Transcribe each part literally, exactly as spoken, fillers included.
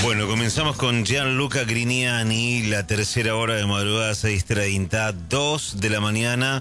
Bueno, comenzamos con Gianluca Grignani, la tercera hora de madrugada, seis treinta, dos de la mañana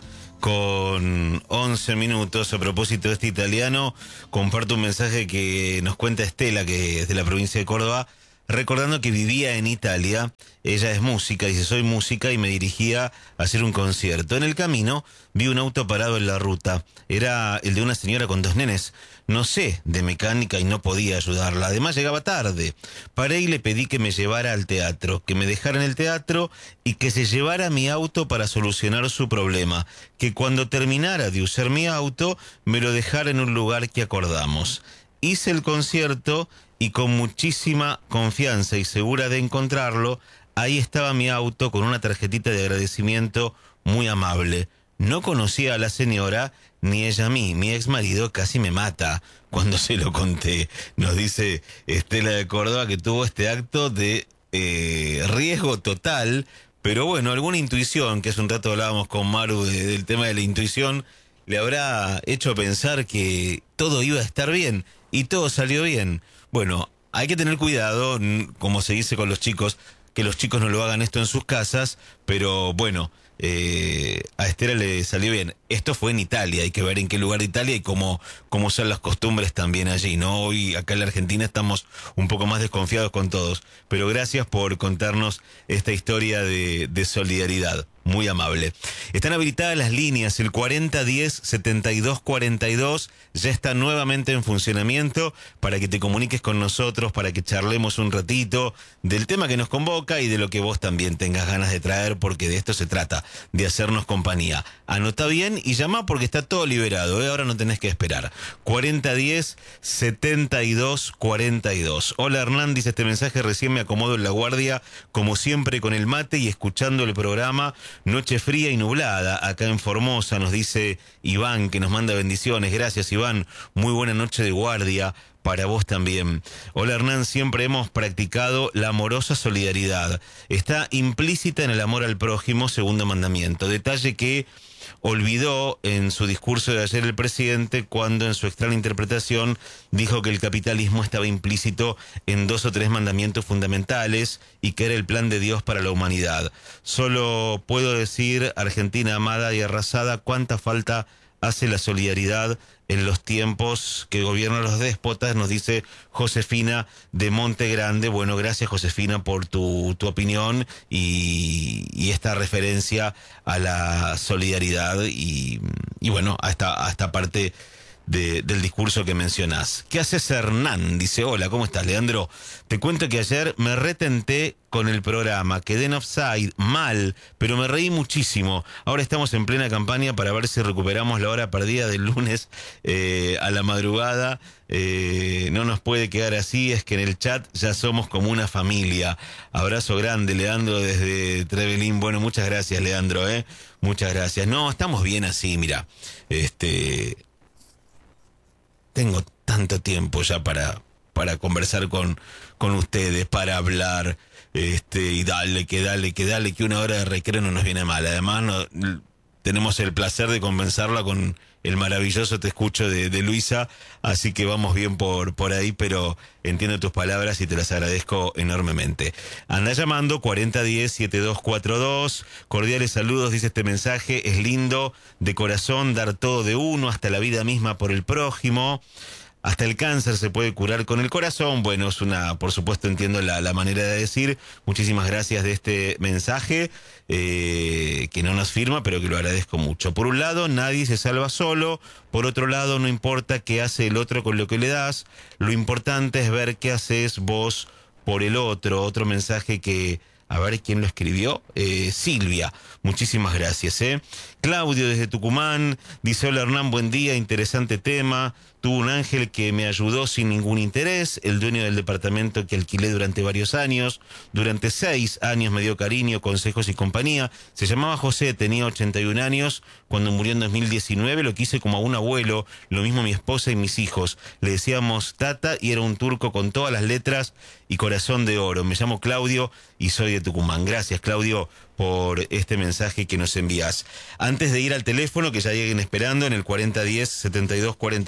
con once minutos. A propósito de este italiano, comparto un mensaje que nos cuenta Estela, que es de la provincia de Córdoba, recordando que vivía en Italia. Ella es música, dice, soy música y me dirigía a hacer un concierto. En el camino vi un auto parado en la ruta. Era el de una señora con dos nenes. No sé de mecánica y no podía ayudarla. Además llegaba tarde. Paré y le pedí que me llevara al teatro, que me dejara en el teatro y que se llevara mi auto para solucionar su problema. Que cuando terminara de usar mi auto, me lo dejara en un lugar que acordamos. Hice el concierto y con muchísima confianza y segura de encontrarlo, ahí estaba mi auto con una tarjetita de agradecimiento muy amable. No conocía a la señora ni ella a mí. Mi ex marido casi me mata cuando se lo conté. Nos dice Estela de Córdoba que tuvo este acto de eh, riesgo total, pero bueno, alguna intuición, que hace un rato hablábamos con Maru de, del tema de la intuición, le habrá hecho pensar que todo iba a estar bien y todo salió bien. Bueno, hay que tener cuidado, como se dice con los chicos, que los chicos no lo hagan esto en sus casas, pero bueno, eh, a Estela le salió bien. Esto fue en Italia, hay que ver en qué lugar de Italia y cómo, cómo son las costumbres también allí, ¿no? Hoy acá en la Argentina estamos un poco más desconfiados con todos, pero gracias por contarnos esta historia de, de solidaridad. Muy amable. Están habilitadas las líneas, el cuarenta diez setenta y dos cuarenta y dos ya está nuevamente en funcionamiento para que te comuniques con nosotros, para que charlemos un ratito del tema que nos convoca y de lo que vos también tengas ganas de traer, porque de esto se trata, de hacernos compañía. Anota bien y llama porque está todo liberado, ¿eh? Ahora no tenés que esperar. cuarenta diez setenta y dos cuarenta y dos. Hola Hernán, dice este mensaje, recién me acomodo en la guardia, como siempre con el mate y escuchando el programa. Noche fría y nublada acá en Formosa, nos dice Iván, que nos manda bendiciones. Gracias Iván, muy buena noche de guardia para vos también. Hola Hernán, siempre hemos practicado la amorosa solidaridad. Está implícita en el amor al prójimo, segundo mandamiento. Detalle que olvidó en su discurso de ayer el presidente cuando en su extraña interpretación dijo que el capitalismo estaba implícito en dos o tres mandamientos fundamentales y que era el plan de Dios para la humanidad. Solo puedo decir, Argentina amada y arrasada, cuánta falta hace la solidaridad en los tiempos que gobiernan los déspotas, nos dice Josefina de Monte Grande. Bueno, gracias Josefina por tu, tu opinión y, y esta referencia a la solidaridad y, y bueno, a esta, a esta parte de, del discurso que mencionás. ¿Qué haces Hernán? Dice, hola, ¿cómo estás Leandro? Te cuento que ayer me retenté con el programa, quedé en offside, mal, pero me reí muchísimo. Ahora estamos en plena campaña para ver si recuperamos la hora perdida del lunes eh, a la madrugada. Eh, no nos puede quedar así, es que en el chat ya somos como una familia. Abrazo grande, Leandro, desde Trevelín. Bueno, muchas gracias, Leandro, ¿eh? Muchas gracias. No, estamos bien así, mira. Este... Tengo tanto tiempo ya para, para conversar con, con ustedes, para hablar, este, y dale, que dale, que dale, que una hora de recreo no nos viene mal. Además, no, tenemos el placer de compensarla con el maravilloso Te Escucho de, de Luisa, así que vamos bien por, por ahí, pero entiendo tus palabras y te las agradezco enormemente. Anda llamando cuarenta diez setenta y dos cuarenta y dos, cordiales saludos, dice este mensaje, es lindo de corazón dar todo de uno, hasta la vida misma por el prójimo. Hasta el cáncer se puede curar con el corazón. Bueno, es una, por supuesto entiendo la, la manera de decir. Muchísimas gracias de este mensaje, eh, que no nos firma, pero que lo agradezco mucho. Por un lado, nadie se salva solo. Por otro lado, no importa qué hace el otro con lo que le das. Lo importante es ver qué haces vos por el otro. Otro mensaje que... A ver quién lo escribió. Eh, Silvia, muchísimas gracias. ¿eh? Claudio desde Tucumán dice, hola Hernán, buen día, interesante tema. Tuve un ángel que me ayudó sin ningún interés, el dueño del departamento que alquilé durante varios años. Durante seis años me dio cariño, consejos y compañía. Se llamaba José, tenía ochenta y un años. Cuando murió en dos mil diecinueve lo quise como a un abuelo, lo mismo mi esposa y mis hijos. Le decíamos Tata y era un turco con todas las letras y corazón de oro. Me llamo Claudio y soy de Tucumán. Gracias Claudio por este mensaje que nos envías. Antes de ir al teléfono, que ya lleguen esperando en el cuarenta diez setenta y dos cuarenta y dos,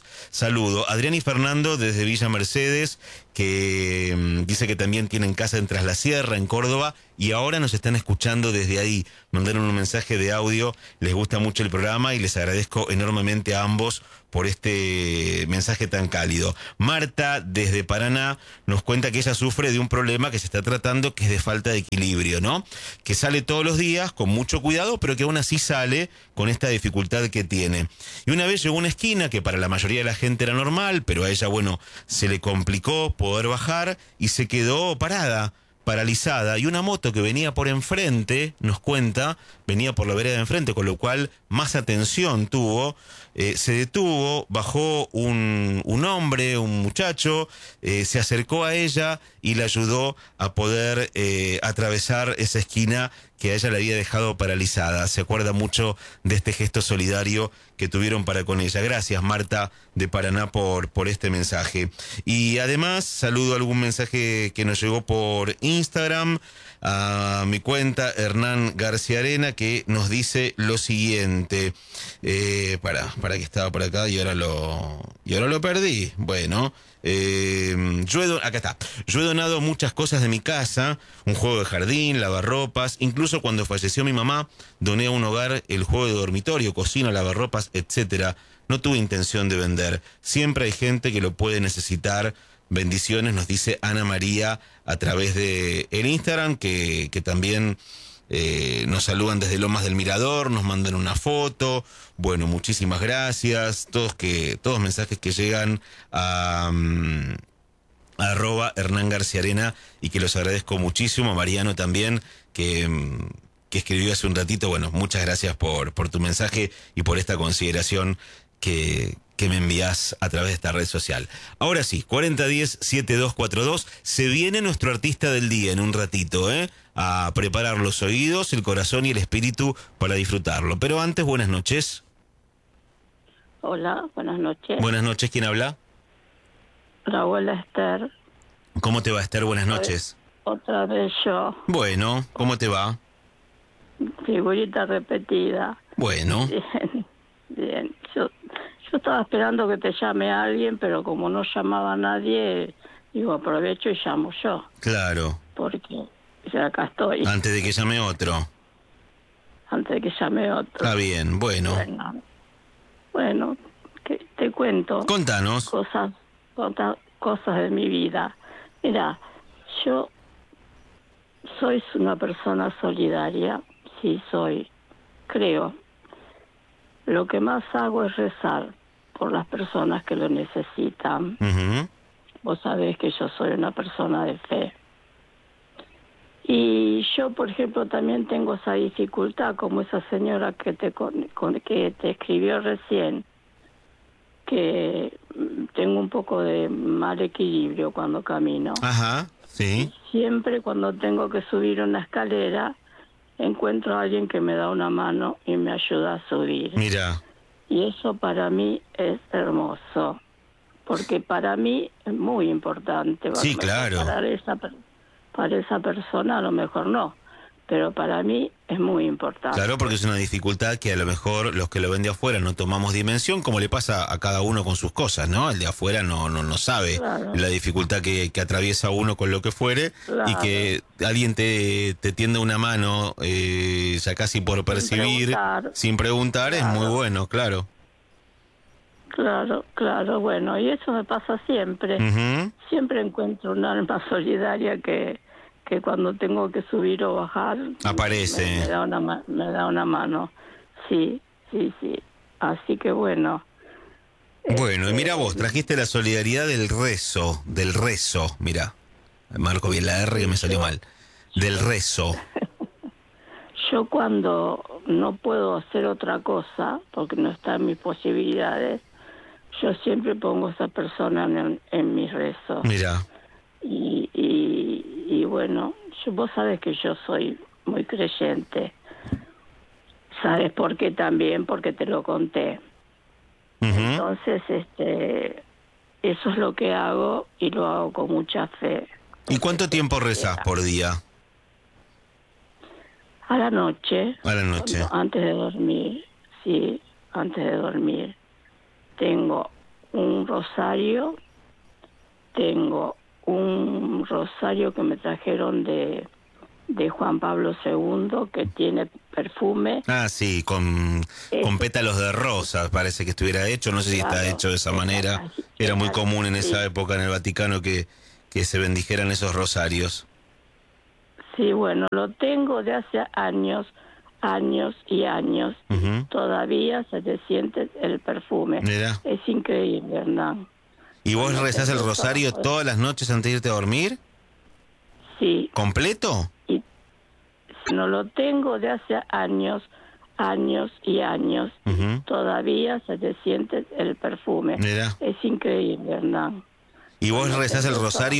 saludo. Adrián y Fernando desde Villa Mercedes, que mm, dice que también tienen casa en Tras la Sierra, en Córdoba, y ahora nos están escuchando desde ahí. Mandaron un mensaje de audio, les gusta mucho el programa y les agradezco enormemente a ambos por este mensaje tan cálido. Marta, desde Paraná, nos cuenta que ella sufre de un problema que se está tratando, que es de falta de equilibrio, ¿no? Que sale todos los días con mucho cuidado, pero que aún así sale con esta dificultad que tiene. Y una vez llegó a una esquina que para la mayoría de la gente era normal, pero a ella, bueno, se le complicó poder bajar y se quedó parada, paralizada, y una moto que venía por enfrente, nos cuenta, venía por la vereda de enfrente, con lo cual más atención tuvo, eh, se detuvo, bajó un, un hombre, un muchacho, eh, se acercó a ella y la ayudó a poder eh, atravesar esa esquina que a ella la había dejado paralizada. Se acuerda mucho de este gesto solidario que tuvieron para con ella. Gracias, Marta de Paraná, por, por este mensaje. Y además, saludo algún mensaje que nos llegó por Instagram a mi cuenta, Hernán García Arena, que nos dice lo siguiente. Eh, para, para que estaba por acá y ahora lo, y ahora lo perdí. Bueno... Eh, yo he do- acá está. Yo he donado muchas cosas de mi casa, un juego de jardín, lavarropas, incluso cuando falleció mi mamá, doné a un hogar el juego de dormitorio, cocina, lavarropas, etcétera. No tuve intención de vender. Siempre hay gente que lo puede necesitar. Bendiciones, nos dice Ana María a través de el Instagram, que, que también eh, nos saludan desde Lomas del Mirador, nos mandan una foto. Bueno, muchísimas gracias. Todos que todos mensajes que llegan a, um, a arroba Hernán García Arena y que los agradezco muchísimo. A Mariano también, que, um, que escribió hace un ratito. Bueno, muchas gracias por, por tu mensaje y por esta consideración que, que me envías a través de esta red social. Ahora sí, cuarenta diez setenta y dos cuarenta y dos. Se viene nuestro artista del día en un ratito, ¿eh? A preparar los oídos, el corazón y el espíritu para disfrutarlo. Pero antes, buenas noches. Hola, buenas noches. Buenas noches, ¿quién habla? La abuela Esther. ¿Cómo te va, Esther? Buenas noches. Otra vez yo. Bueno, ¿cómo te va? Figurita repetida. Bueno. Bien, bien. Yo, yo estaba esperando que te llame alguien, pero como no llamaba a nadie, digo, aprovecho y llamo yo. Claro. Porque ya acá estoy. Antes de que llame otro. Antes de que llame otro. Está bien, bueno. Bueno, bueno que te cuento. Contanos. Cosas, cosas, cosas de mi vida. Mira, yo soy una persona solidaria, sí soy, creo. Lo que más hago es rezar por las personas que lo necesitan. Uh-huh. Vos sabés que yo soy una persona de fe. Y yo, por ejemplo, también tengo esa dificultad, como esa señora que te, con, con, que te escribió recién, que tengo un poco de mal equilibrio cuando camino. Ajá, sí. Siempre cuando tengo que subir una escalera, encuentro a alguien que me da una mano y me ayuda a subir. Mira. Y eso para mí es hermoso, porque para mí es muy importante. Sí, claro. Para esa, para esa persona a lo mejor no, pero para mí es muy importante. Claro, porque es una dificultad que a lo mejor los que lo ven de afuera no tomamos dimensión, como le pasa a cada uno con sus cosas, ¿no? El de afuera no no, no sabe Claro. la dificultad que, que atraviesa uno con lo que fuere, Claro. y que alguien te, te tienda una mano eh, ya casi por percibir, preguntar. sin preguntar, Claro. es muy bueno, claro. Claro, claro, bueno, y eso me pasa siempre. Uh-huh. Siempre encuentro un alma solidaria que, que cuando tengo que subir o bajar Aparece. me, me da una ma- me da una mano. Sí, sí, sí. Así que bueno. Bueno, y este, mira vos, trajiste la solidaridad del rezo, del rezo, mira, marco bien la R que me salió mal, del rezo. Yo cuando no puedo hacer otra cosa, porque no está en mis posibilidades, yo siempre pongo a esa persona en, en mis rezos. Mira. Y, y, y bueno, yo, vos sabés que yo soy muy creyente. ¿Sabes por qué también? Porque te lo conté. Uh-huh. Entonces, este, eso es lo que hago y lo hago con mucha fe. ¿Y cuánto tiempo rezás por día? A la noche. A la noche. Cuando, antes de dormir, sí, antes de dormir. Tengo un rosario, tengo un rosario que me trajeron de, de Juan Pablo segundo, que tiene perfume. Ah, sí, con, Es- con pétalos de rosa, parece que estuviera hecho. No sé si está Claro, hecho de esa está manera. así, Era muy claro, común en esa sí. época en el Vaticano que, que se bendijeran esos rosarios. Sí, bueno, lo tengo de hace años, años y años. Ujú. Todavía se le siente el perfume. Mira. Es increíble, Hernán. ¿Y vos Cuando te rezás el rezo, rosario todas las noches antes de irte a dormir? sí, ¿Completo? y no lo tengo de hace años, años y años. Ujú. Todavía se le siente el perfume. Mira. Es increíble, Hernán. ¿Y vos Cuando te rezás el rezo, rosario